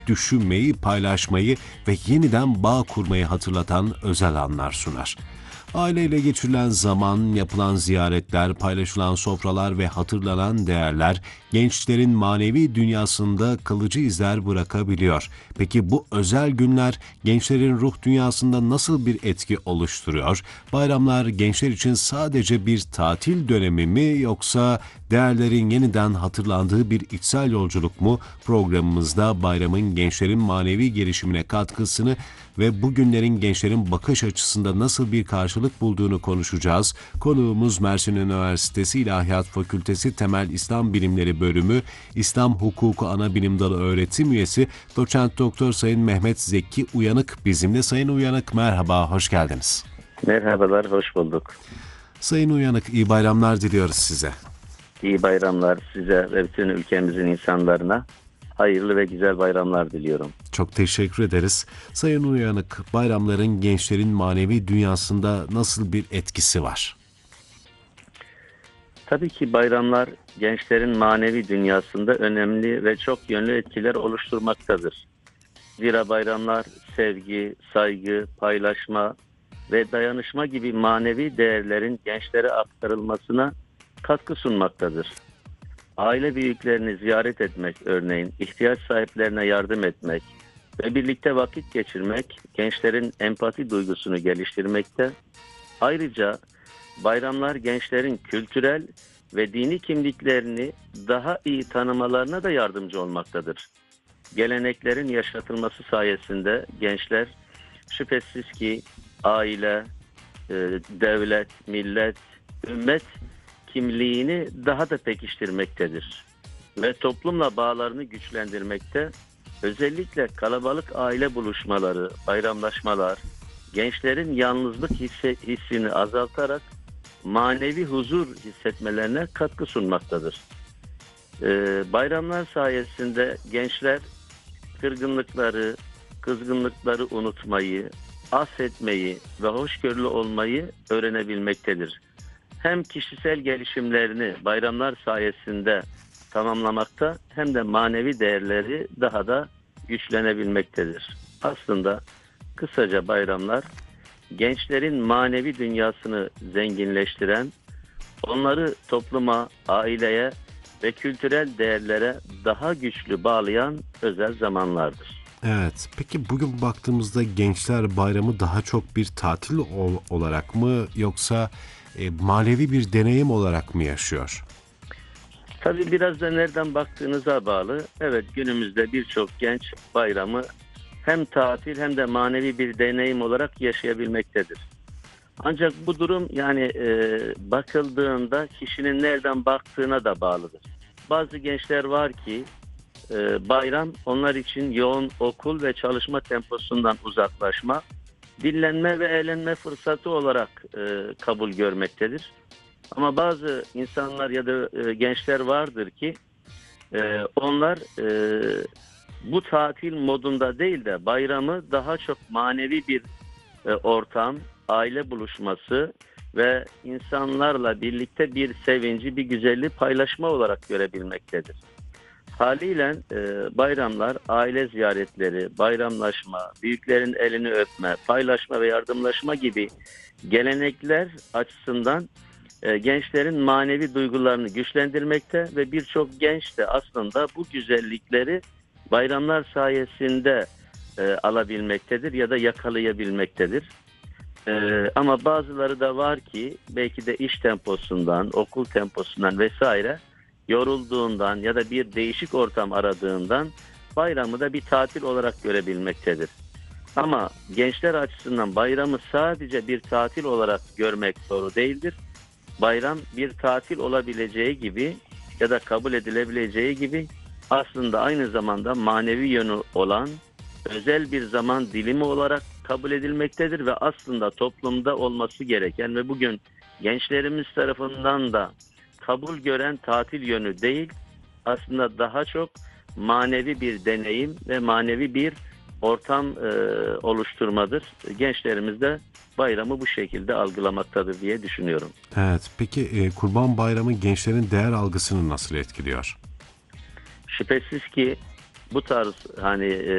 düşünmeyi, paylaşmayı ve yeniden bağ kurmayı hatırlatan özel anlar sunar. Aileyle geçirilen zaman, yapılan ziyaretler, paylaşılan sofralar ve hatırlanan değerler gençlerin manevi dünyasında kalıcı izler bırakabiliyor. Peki bu özel günler gençlerin ruh dünyasında nasıl bir etki oluşturuyor? Bayramlar gençler için sadece bir tatil dönemi mi yoksa değerlerin yeniden hatırlandığı bir içsel yolculuk mu? Programımızda bayramın gençlerin manevi gelişimine katkısını ve bugünlerin gençlerin bakış açısında nasıl bir karşılık bulduğunu konuşacağız. Konuğumuz Mersin Üniversitesi İlahiyat Fakültesi Temel İslam Bilimleri Bölümü İslam Hukuku Anabilim Dalı öğretim üyesi Doçent Doktor Sayın Mehmet Zeki Uyanık bizimle. Sayın Uyanık merhaba, hoş geldiniz. Merhabalar, hoş bulduk. Sayın Uyanık, iyi bayramlar diliyoruz size. İyi bayramlar size ve bütün ülkemizin insanlarına. Hayırlı ve güzel bayramlar diliyorum. Çok teşekkür ederiz. Sayın Uyanık, bayramların gençlerin manevi dünyasında nasıl bir etkisi var? Tabii ki bayramlar gençlerin manevi dünyasında önemli ve çok yönlü etkiler oluşturmaktadır. Zira bayramlar sevgi, saygı, paylaşma ve dayanışma gibi manevi değerlerin gençlere aktarılmasına katkı sunmaktadır. Aile büyüklerini ziyaret etmek örneğin, ihtiyaç sahiplerine yardım etmek ve birlikte vakit geçirmek gençlerin empati duygusunu geliştirmekte. Ayrıca bayramlar gençlerin kültürel ve dini kimliklerini daha iyi tanımalarına da yardımcı olmaktadır. Geleneklerin yaşatılması sayesinde gençler şüphesiz ki aile, devlet, millet, ümmet kimliğini daha da pekiştirmektedir. Ve toplumla bağlarını güçlendirmekte, özellikle kalabalık aile buluşmaları, bayramlaşmalar, gençlerin yalnızlık hissini azaltarak manevi huzur hissetmelerine katkı sunmaktadır. Bayramlar sayesinde gençler kırgınlıkları, kızgınlıkları unutmayı, affetmeyi ve hoşgörülü olmayı öğrenebilmektedir. Hem kişisel gelişimlerini bayramlar sayesinde tamamlamakta hem de manevi değerleri daha da güçlenebilmektedir. Aslında kısaca bayramlar gençlerin manevi dünyasını zenginleştiren, onları topluma, aileye ve kültürel değerlere daha güçlü bağlayan özel zamanlardır. Evet, peki bugün baktığımızda Gençler Bayramı daha çok bir tatil olarak mı yoksa manevi bir deneyim olarak mı yaşıyor? Tabii biraz da nereden baktığınıza bağlı. Evet, günümüzde birçok genç bayramı hem tatil hem de manevi bir deneyim olarak yaşayabilmektedir. Ancak bu durum bakıldığında kişinin nereden baktığına da bağlıdır. Bazı gençler var ki bayram onlar için yoğun okul ve çalışma temposundan uzaklaşma, dinlenme ve eğlenme fırsatı olarak kabul görmektedir. Ama bazı insanlar ya da gençler vardır ki onlar bu tatil modunda değil de bayramı daha çok manevi bir ortam, aile buluşması ve insanlarla birlikte bir sevinci, bir güzelliği paylaşma olarak görebilmektedir. Haliyle bayramlar, aile ziyaretleri, bayramlaşma, büyüklerin elini öpme, paylaşma ve yardımlaşma gibi gelenekler açısından gençlerin manevi duygularını güçlendirmekte ve birçok genç de aslında bu güzellikleri bayramlar sayesinde alabilmektedir ya da yakalayabilmektedir. Ama bazıları da var ki belki de iş temposundan, okul temposundan vesaire yorulduğundan ya da bir değişik ortam aradığından bayramı da bir tatil olarak görebilmektedir. Ama gençler açısından bayramı sadece bir tatil olarak görmek doğru değildir. Bayram bir tatil olabileceği gibi ya da kabul edilebileceği gibi aslında aynı zamanda manevi yönü olan özel bir zaman dilimi olarak kabul edilmektedir ve aslında toplumda olması gereken ve bugün gençlerimiz tarafından da kabul gören tatil yönü değil, aslında daha çok manevi bir deneyim ve manevi bir ortam oluşturmadır. Gençlerimiz de bayramı bu şekilde algılamaktadır diye düşünüyorum. Evet, peki Kurban Bayramı gençlerin değer algısını nasıl etkiliyor? Şüphesiz ki bu tarz